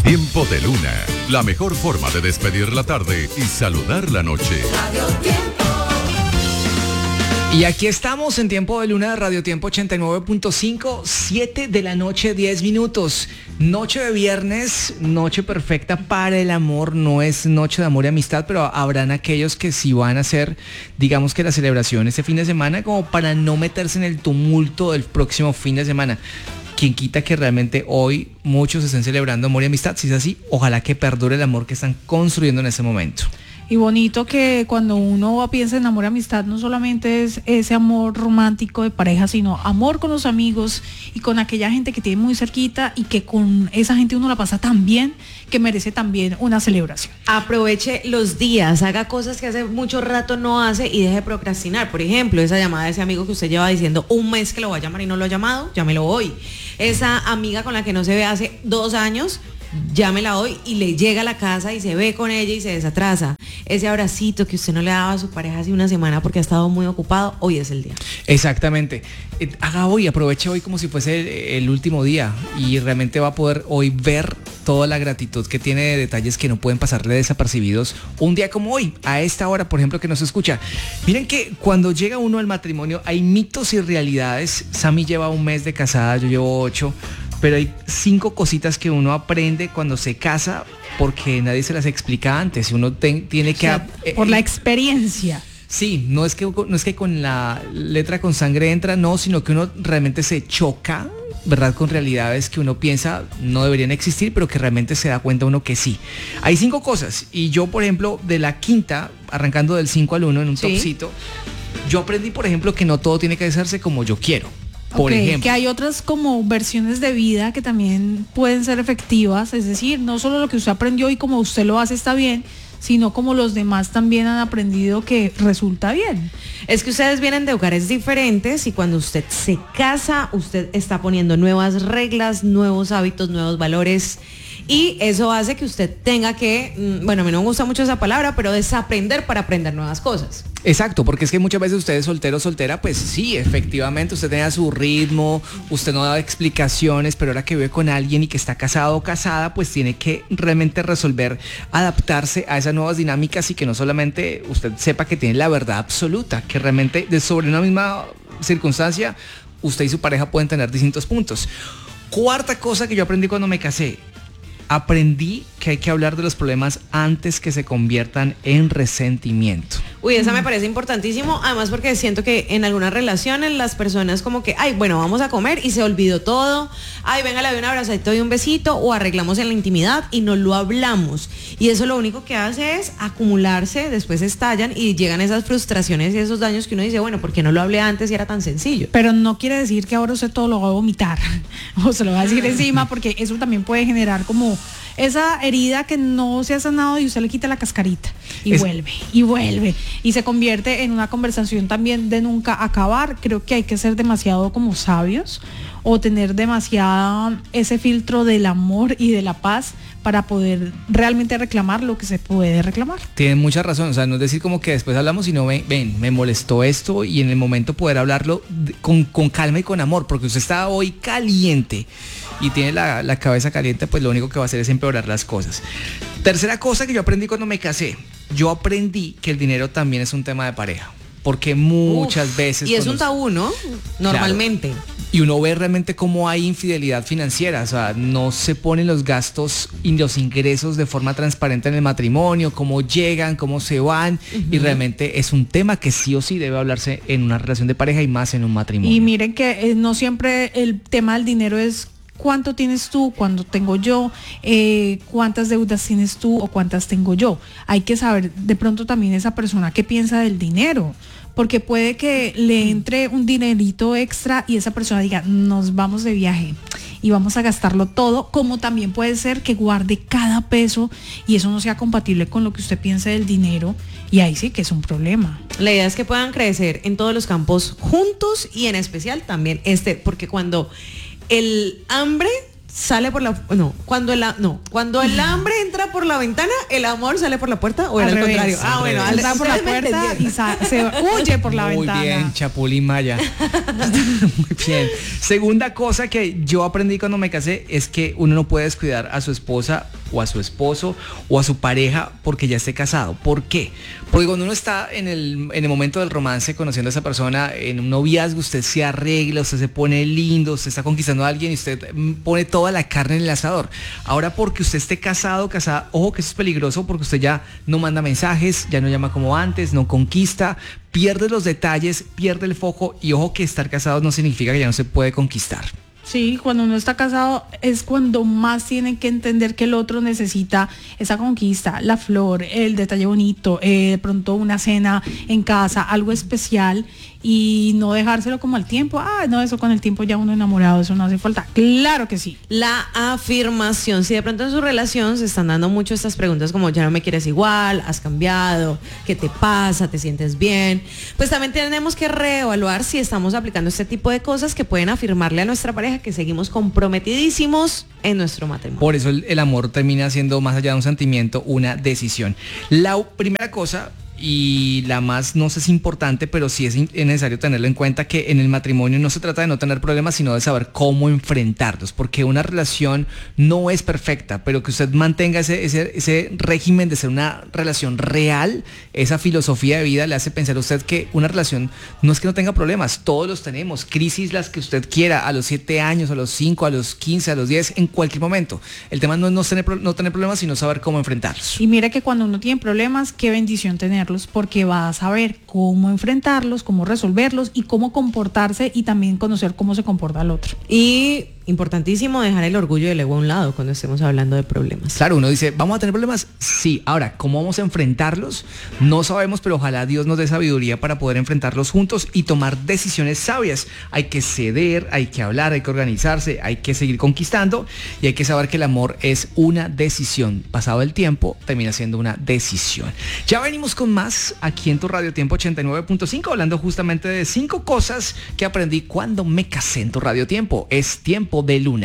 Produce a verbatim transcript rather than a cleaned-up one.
Tiempo de Luna, la mejor forma de despedir la tarde y saludar la noche. Radio Tiempo. Y aquí estamos en Tiempo de Luna de Radio Tiempo ochenta y nueve punto cinco, siete de la noche, diez minutos. Noche de viernes, noche perfecta para el amor, no es noche de amor y amistad, pero habrán aquellos que sí van a hacer, digamos que la celebración este fin de semana, como para no meterse en el tumulto del próximo fin de semana. Quien quita que realmente hoy muchos estén celebrando amor y amistad, si es así, ojalá que perdure el amor que están construyendo en ese momento. Y bonito que cuando uno piensa en amor y amistad, no solamente es ese amor romántico de pareja, sino amor con los amigos y con aquella gente que tiene muy cerquita y que con esa gente uno la pasa tan bien que merece también una celebración. Aproveche los días, haga cosas que hace mucho rato no hace y deje de procrastinar. Por ejemplo, esa llamada de ese amigo que usted lleva diciendo un mes que lo va a llamar y no lo ha llamado, llámelo hoy. Esa amiga con la que no se ve hace dos años, llámela hoy y le llega a la casa y se ve con ella y se desatrasa. Ese abracito que usted no le daba a su pareja hace una semana porque ha estado muy ocupado, hoy es el día. Exactamente. Eh, haga hoy, aproveche hoy como si fuese el, el último día y realmente va a poder hoy ver toda la gratitud que tiene de detalles que no pueden pasarle desapercibidos un día como hoy, a esta hora, por ejemplo, que nos escucha. Miren que cuando llega uno al matrimonio hay mitos y realidades. Sammy lleva un mes de casada, yo llevo ocho. Pero hay cinco cositas que uno aprende cuando se casa porque nadie se las explica antes. Uno ten, tiene que... O sea, eh, por la experiencia. Sí, no es que no es que con la letra con sangre entra, no, sino que uno realmente se choca, ¿verdad? Con realidades que uno piensa no deberían existir, pero que realmente se da cuenta uno que sí. Hay cinco cosas y yo, por ejemplo, de la quinta, arrancando del cinco al uno en un ¿Sí? topcito, yo aprendí, por ejemplo, que no todo tiene que hacerse como yo quiero. Por Okay, ejemplo, que hay otras como versiones de vida que también pueden ser efectivas, es decir, no solo lo que usted aprendió y como usted lo hace está bien, sino como los demás también han aprendido que resulta bien. Es que ustedes vienen de hogares diferentes y cuando usted se casa, usted está poniendo nuevas reglas, nuevos hábitos, nuevos valores. Y eso hace que usted tenga que, bueno, a mí no me gusta mucho esa palabra, pero desaprender para aprender nuevas cosas. exacto, porque es que muchas veces usted es soltero, soltera, pues sí, efectivamente, usted tenía su ritmo, usted no daba explicaciones, pero ahora que vive con alguien y que está casado o casada, pues tiene que realmente resolver, adaptarse a esas nuevas dinámicas y que no solamente usted sepa que tiene la verdad absoluta, que realmente de sobre una misma circunstancia, usted y su pareja pueden tener distintos puntos. Cuarta cosa que yo aprendí cuando me casé. Aprendí que hay que hablar de los problemas antes que se conviertan en resentimiento. Uy, esa me parece importantísimo, además porque siento que en algunas relaciones las personas como que, ay, bueno, vamos a comer y se olvidó todo, ay, venga, le doy un abrazadito y un besito, o arreglamos en la intimidad y no lo hablamos. Y eso lo único que hace es acumularse, después estallan y llegan esas frustraciones y esos daños que uno dice, bueno, ¿por qué no lo hablé antes y era tan sencillo? Pero no quiere decir que ahora usted todo lo va a vomitar o se lo va a decir encima, porque eso también puede generar como esa herida que no se ha sanado y usted le quita la cascarita y es... vuelve y vuelve y se convierte en una conversación también de nunca acabar. Creo que hay que ser demasiado como sabios o tener demasiado ese filtro del amor y de la paz para poder realmente reclamar lo que se puede reclamar. Tienen mucha razón, o sea, no es decir como que después hablamos, sino ven, ven, me molestó esto y en el momento poder hablarlo con, con calma y con amor, porque usted está hoy caliente y tiene la, la cabeza caliente, pues lo único que va a hacer es empeorar las cosas. Tercera cosa que yo aprendí cuando me casé, yo aprendí que el dinero también es un tema de pareja, porque muchas Uf, veces... Y es un tabú, ¿no? Normalmente. Claro. Y uno ve realmente cómo hay infidelidad financiera, o sea, no se ponen los gastos y los ingresos de forma transparente en el matrimonio, cómo llegan, cómo se van, uh-huh. Y realmente es un tema que sí o sí debe hablarse en una relación de pareja y más en un matrimonio. Y miren que eh, no siempre el tema del dinero es cuánto tienes tú, cuánto tengo yo, eh, cuántas deudas tienes tú o cuántas tengo yo. Hay que saber de pronto también esa persona qué piensa del dinero. Porque puede que le entre un dinerito extra y esa persona diga, nos vamos de viaje y vamos a gastarlo todo, como también puede ser que guarde cada peso y eso no sea compatible con lo que usted piensa del dinero, y ahí sí que es un problema. La idea es que puedan crecer en todos los campos juntos y en especial también este, porque cuando el hambre sale por la no cuando el no cuando el hambre entra por la ventana, el amor sale por la puerta, o era Al el revés. contrario. Ah, Al bueno, revés. Entra por la ustedes me puerta y entendieron. sa- se huye por la Muy ventana. bien, Chapulín Maya. Muy bien. Segunda cosa que yo aprendí cuando me casé es que uno no puede descuidar a su esposa o a su esposo o a su pareja porque ya esté casado. ¿Por qué? Porque cuando uno está en el, en el momento del romance, conociendo a esa persona, en un noviazgo, usted se arregla, usted se pone lindo, usted está conquistando a alguien y usted mm, pone toda la carne en el asador. Ahora, porque usted esté casado, casada, ojo que eso es peligroso porque usted ya no manda mensajes, ya no llama como antes, no conquista, pierde los detalles, pierde el foco, y ojo que estar casado no significa que ya no se puede conquistar. Sí, cuando uno está casado es cuando más tienen que entender que el otro necesita esa conquista, la flor, el detalle bonito, eh, de pronto una cena en casa, algo especial, y no dejárselo como al tiempo. Ah, no, eso con el tiempo ya uno enamorado, eso no hace falta. Claro que sí. La afirmación. Si de pronto en su relación se están dando mucho estas preguntas como ya no me quieres igual, has cambiado, ¿qué te pasa? ¿Te sientes bien? Pues también tenemos que reevaluar si estamos aplicando este tipo de cosas que pueden afirmarle a nuestra pareja que seguimos comprometidísimos en nuestro matrimonio. Por eso el, el amor termina siendo, más allá de un sentimiento, una decisión. La u- primera cosa, y la más, no sé si importante, pero sí es, in- es necesario tenerlo en cuenta, que en el matrimonio no se trata de no tener problemas, sino de saber cómo enfrentarlos, porque una relación no es perfecta, pero que usted mantenga ese, ese, ese régimen de ser una relación real, esa filosofía de vida le hace pensar a usted que una relación no es que no tenga problemas, todos los tenemos, crisis las que usted quiera, a los siete años, a los cinco, a los quince, a los diez, en cualquier momento. El tema no es no tener, pro- no tener problemas, sino saber cómo enfrentarlos. Y mira que cuando uno tiene problemas, qué bendición tenerlos, porque va a saber cómo enfrentarlos, cómo resolverlos y cómo comportarse, y también conocer cómo se comporta el otro. Y importantísimo dejar el orgullo y el ego a un lado cuando estemos hablando de problemas. Claro, uno dice, ¿vamos a tener problemas? Sí. Ahora, ¿cómo vamos a enfrentarlos? No sabemos, pero ojalá Dios nos dé sabiduría para poder enfrentarlos juntos y tomar decisiones sabias. Hay que ceder, hay que hablar, hay que organizarse, hay que seguir conquistando, y hay que saber que el amor es una decisión. Pasado el tiempo, termina siendo una decisión. Ya venimos con más aquí en tu Radio Tiempo ochenta y nueve punto cinco, hablando justamente de cinco cosas que aprendí cuando me casé en tu Radio Tiempo. Es tiempo de luna.